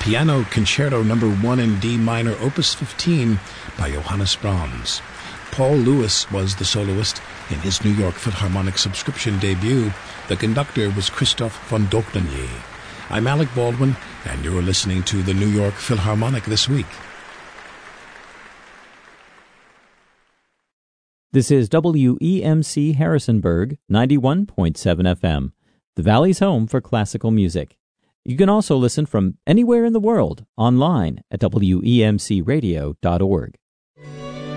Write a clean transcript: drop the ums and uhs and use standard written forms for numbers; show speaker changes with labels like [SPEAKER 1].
[SPEAKER 1] Piano Concerto No. 1 in D minor, Opus 15 by Johannes Brahms. Paul Lewis was the soloist in his New York Philharmonic subscription debut. The conductor was Christoph von Dognanier. I'm Alec Baldwin, and you're listening to the New York Philharmonic This Week.
[SPEAKER 2] This is WEMC Harrisonburg, 91.7 FM, the Valley's home for classical music. You can also listen from anywhere in the world online at WEMCradio.org.